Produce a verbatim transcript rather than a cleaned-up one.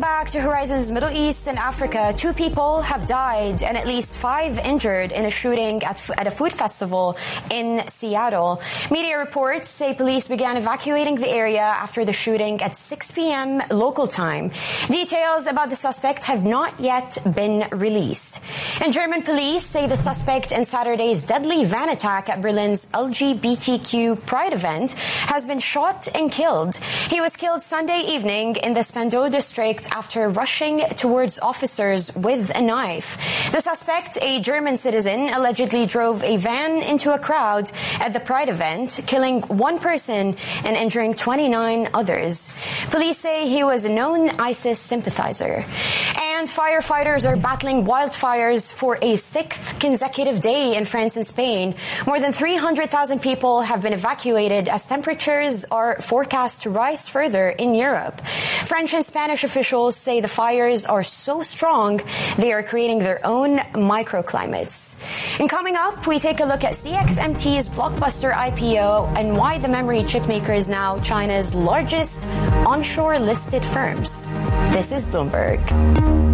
back to Horizons Middle East and Africa. Two people have died and at least five injured in a shooting at, at a food festival in Seattle. Media reports say police began evacuating the area after the shooting at six p.m. local time. Details about the suspect have not yet been released. And German police say the suspect in Saturday's deadly van attack at Berlin's L G B T Q Pride event has been shot and killed. He was killed Sunday evening in the Spandau district after rushing towards officers with a knife. The suspect, a German citizen, allegedly drove a van into a crowd at the Pride event, killing one person and injuring twenty-nine others. Police say he was a known ISIS sympathizer. And firefighters are battling wildfires for a sixth consecutive day in France and Spain. More than three hundred thousand people have been evacuated as temperatures are forecast to rise further in Europe. French and Spanish officials say the fires are so strong they are creating their own microclimates. And coming up, we take a look at C X M T's blockbuster I P O and why the memory chip maker is now China's largest onshore listed firms. This is Bloomberg.